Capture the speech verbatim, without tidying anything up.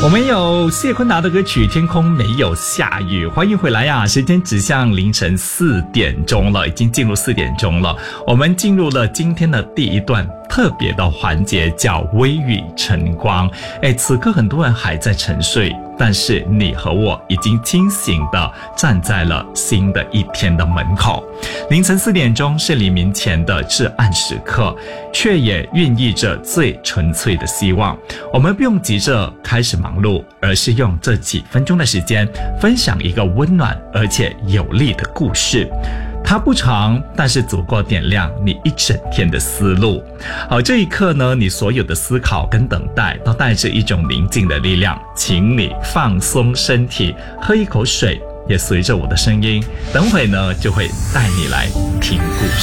我们有谢坤达的歌曲《天空没有下雨》，欢迎回来呀！时间指向凌晨四点钟了，已经进入四点钟了。我们进入了今天的第一段特别的环节，叫微雨晨光。哎，此刻很多人还在沉睡，但是你和我已经清醒地站在了新的一天的门口。凌晨四点钟是黎明前的至暗时刻，却也孕育着最纯粹的希望。我们不用急着开始忙碌，而是用这几分钟的时间分享一个温暖而且有力的故事。它不长，但是足够点亮你一整天的思路。好，这一刻呢，你所有的思考跟等待都带着一种宁静的力量，请你放松身体，喝一口水，也随着我的声音，等会呢就会带你来听故事。